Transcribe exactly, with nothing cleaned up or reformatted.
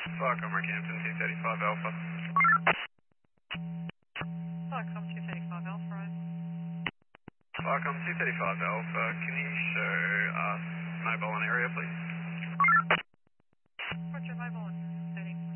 Falcon Rockhampton two thirty-five Alpha. Falcom two thirty-five Alpha, right? Falcon two thirty-five Alpha, can you show us